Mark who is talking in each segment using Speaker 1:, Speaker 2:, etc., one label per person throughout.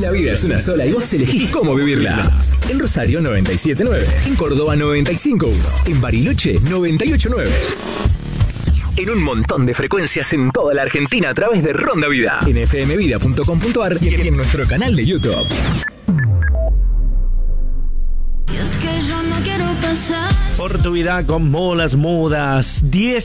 Speaker 1: La vida es una sola y vos elegís cómo vivirla. En Rosario 97.9, en Córdoba 95.1, en Bariloche 98.9. En un montón de frecuencias en toda la Argentina a través de Ronda Vida, en fmvida.com.ar y en nuestro canal de YouTube.
Speaker 2: Por tu vida con Molas Mudas.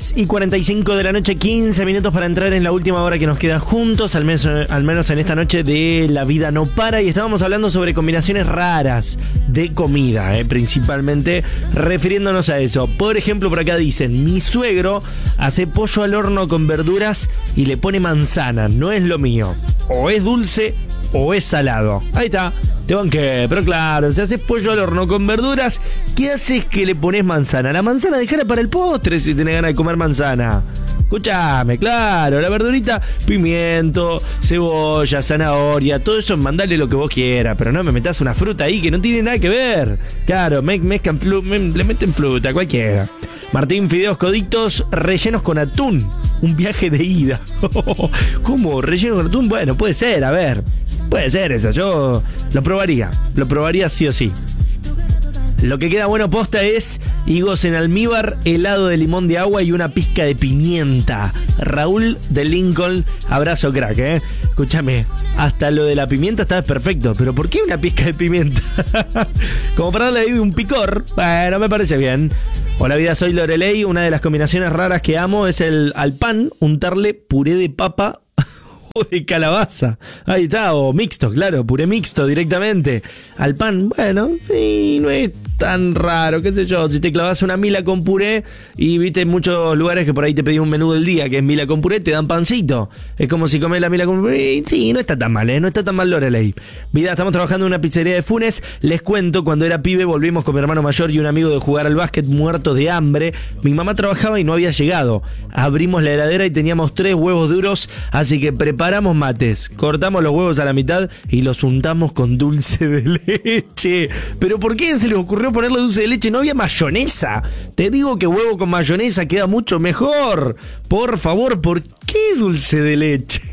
Speaker 2: 10:45 de la noche, 15 minutos para entrar en la última hora que nos queda juntos, al menos en esta noche de La Vida No Para. Y estábamos hablando sobre combinaciones raras de comida, principalmente refiriéndonos a eso. Por ejemplo, por acá dicen: mi suegro hace pollo al horno con verduras y le pone manzana. No es lo mío. O es dulce o es salado. Ahí está. Te banqué, pero claro, si haces pollo al horno con verduras, ¿qué haces que le pones manzana? La manzana dejala para el postre si tenés ganas de comer manzana. Escuchame, claro, la verdurita, pimiento, cebolla, zanahoria, todo eso, mandale lo que vos quieras, pero no me metas una fruta ahí que no tiene nada que ver. Claro, le meten fruta, cualquiera. Martín, fideos coditos rellenos con atún. Un viaje de ida. ¿Cómo? ¿Relleno con atún? Bueno, puede ser, a ver. Puede ser eso, yo lo probaría sí o sí. Lo que queda bueno posta es higos en almíbar, helado de limón de agua y una pizca de pimienta. Raúl de Lincoln, abrazo crack, Escúchame, hasta lo de la pimienta está perfecto, pero ¿por qué una pizca de pimienta? Como para darle ahí un picor. Bueno, me parece bien. Hola vida, soy Lorelei. Una de las combinaciones raras que amo es al pan untarle puré de papa o de calabaza. Ahí está, o mixto, claro, puré mixto directamente al pan. Bueno, sí, no es tan raro, qué sé yo, si te clavas una mila con puré y viste en muchos lugares que por ahí te pedís un menú del día que es mila con puré, te dan pancito. Es como si comés la mila con puré. Sí, no está tan mal, no está tan mal, Lorelei. Vida, estamos trabajando en una pizzería de Funes. Les cuento, cuando era pibe volvimos con mi hermano mayor y un amigo de jugar al básquet muertos de hambre. Mi mamá trabajaba y no había llegado. Abrimos la heladera y teníamos 3 huevos duros, así que preparamos mates, cortamos los huevos a la mitad y los untamos con dulce de leche. ¿Pero por qué se les ocurrió ponerle dulce de leche? No había mayonesa. Te digo que huevo con mayonesa queda mucho mejor. Por favor, ¿por qué dulce de leche?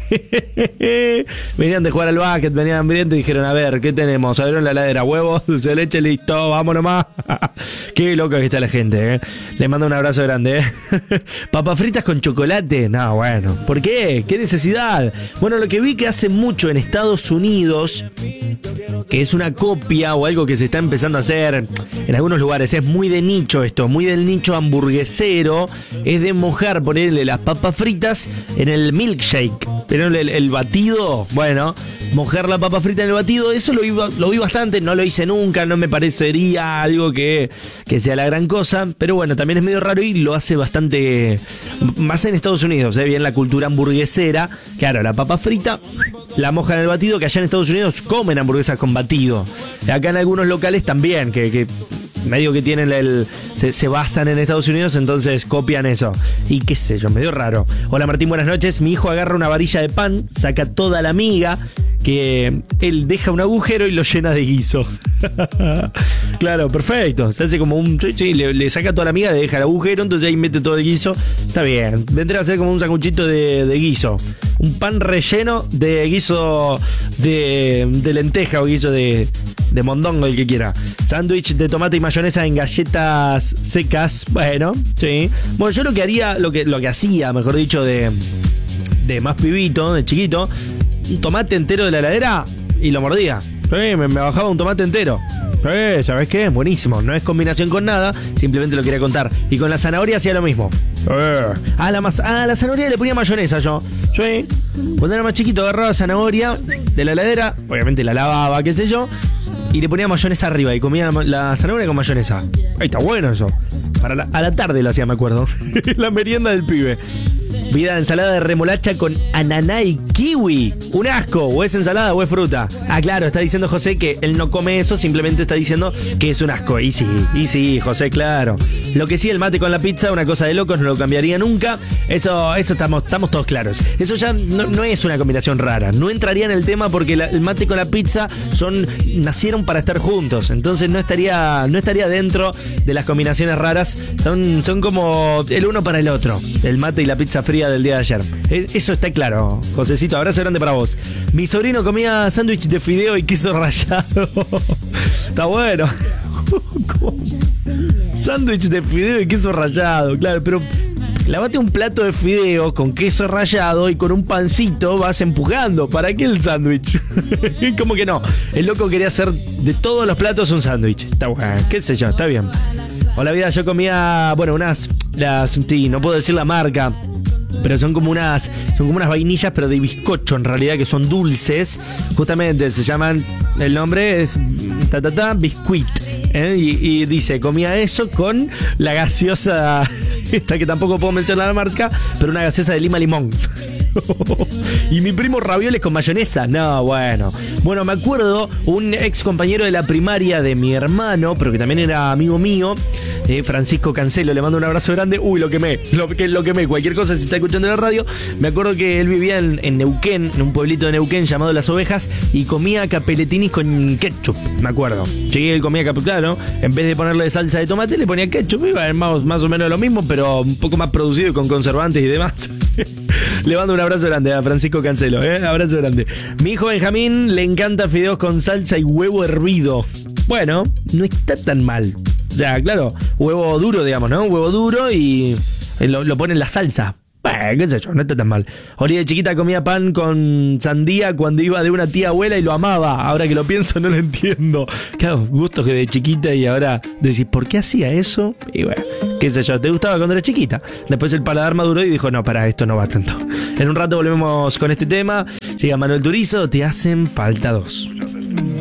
Speaker 2: Venían de jugar al básquet, venían hambrientos y dijeron: a ver, ¿qué tenemos? Abrieron la heladera, huevos, dulce de leche, listo, vámonos más. Qué loca que está la gente, Les mando un abrazo grande, Papas fritas con chocolate. No, bueno, ¿por qué? ¿Qué necesidad? Bueno, lo que vi que hace mucho en Estados Unidos, que es una copia o algo que se está empezando a hacer en algunos lugares, es muy de nicho esto, muy del nicho hamburguesero, es de mojar, ponerle las papas fritas en el milkshake. Pero el batido, bueno, mojar la papa frita en el batido, eso lo vi bastante, no lo hice nunca, no me parecería algo que sea la gran cosa, pero bueno, también es medio raro y lo hace bastante, más en Estados Unidos, bien la cultura hamburguesera. Claro, la papa frita la mojan en el batido, que allá en Estados Unidos comen hamburguesas con batido. Acá en algunos locales también, que medio que tienen se basan en Estados Unidos, entonces copian eso. Y qué sé yo, medio raro. Hola Martín, buenas noches. Mi hijo agarra una varilla de pan, saca toda la miga, que él deja un agujero y lo llena de guiso. Claro, perfecto. Se hace como un... Sí, le saca toda la miga, le deja el agujero, entonces ahí mete todo el guiso. Está bien. Vendrá a ser como un sanguchito de guiso. Un pan relleno de guiso de lenteja o guiso de mondongo, el que quiera. Sándwich de tomate y mayonesa en galletas secas. Bueno, sí. Bueno, yo lo que hacía, mejor dicho, de más pibito, de chiquito, un tomate entero de la heladera y lo mordía. Me bajaba un tomate entero. ¿Sabes qué? Buenísimo. No es combinación con nada, simplemente lo quería contar. Y con la zanahoria hacía lo mismo. A la zanahoria le ponía mayonesa yo. Sí. Cuando era más chiquito agarraba zanahoria de la heladera, obviamente la lavaba, qué sé yo, y le ponía mayonesa arriba y comía la zanahoria con mayonesa. Ahí está bueno eso. A la tarde lo hacía, me acuerdo. La merienda del pibe. Vida, ensalada de remolacha con ananá y kiwi. Un asco. O es ensalada o es fruta. Ah, claro, está diciendo José que él no come eso, simplemente está diciendo que es un asco. Y sí, José, claro. Lo que sí, el mate con la pizza, una cosa de locos, no lo cambiaría nunca. Eso estamos todos claros. Eso ya no es una combinación rara. No entraría en el tema porque el mate con la pizza nacieron para estar juntos. Entonces no estaría dentro de las combinaciones raras. Son como el uno para el otro. El mate y la pizza fría memoria del día de ayer. Eso está claro, Josecito. Abrazo grande para vos. Mi sobrino comía sándwich de fideo y queso rallado. Está bueno. Sándwich de fideo y queso rallado, claro, pero lavate un plato de fideo con queso rallado y con un pancito vas empujando. ¿Para qué el sándwich? ¿Cómo que no? El loco quería hacer de todos los platos un sándwich. Está bueno, qué sé yo, está bien. Hola vida, yo comía, bueno, sí, no puedo decir la marca, pero son como unas vainillas, pero de bizcocho en realidad, que son dulces. Justamente se llaman, el nombre es biscuit. Y dice, comía eso con la gaseosa, esta que tampoco puedo mencionar la marca, pero una gaseosa de lima limón. Y mi primo ravioles con mayonesa. No, bueno, me acuerdo un ex compañero de la primaria de mi hermano, pero que también era amigo mío, Francisco Cancelo, le mando un abrazo grande. Uy, lo quemé, cualquier cosa si está escuchando en la radio. Me acuerdo que él vivía en Neuquén, en un pueblito de Neuquén llamado Las Ovejas, y comía capeletinis con ketchup, me acuerdo. Sí, él comía claro, en vez de ponerle salsa de tomate le ponía ketchup. Iba más o menos lo mismo, pero un poco más producido y con conservantes y demás. Le mando un abrazo grande a Francisco Cancelo, abrazo grande. Mi hijo Benjamín le encanta fideos con salsa y huevo hervido. Bueno, no está tan mal. O sea, claro, huevo duro, digamos, ¿no? Huevo duro y lo pone en la salsa. Qué sé yo, no está tan mal. Ori de chiquita comía pan con sandía cuando iba de una tía abuela y lo amaba. Ahora que lo pienso no lo entiendo. Claro, gustos que de chiquita y ahora decís, ¿por qué hacía eso? Y bueno, qué sé yo, te gustaba cuando eras chiquita. Después el paladar maduró y dijo, no, esto no va tanto. En un rato volvemos con este tema. Llega Manuel Turizo, te hacen falta dos.